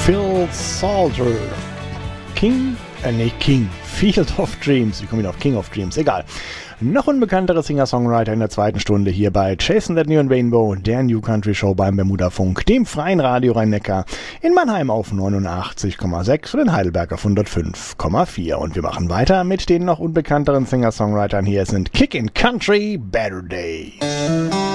Phil Salter. King. Field of Dreams. Wie komme ich auf King of Dreams? Egal. Noch unbekanntere Singer-Songwriter in der zweiten Stunde hier bei Chasing That New Rainbow, der New Country Show beim Bermuda Funk, dem freien Radio Rhein-Neckar, in Mannheim auf 89,6 und in Heidelberg auf 105,4. Und wir machen weiter mit den noch unbekannteren Singer-Songwritern. Hier sind Kickin' Country, Better Days.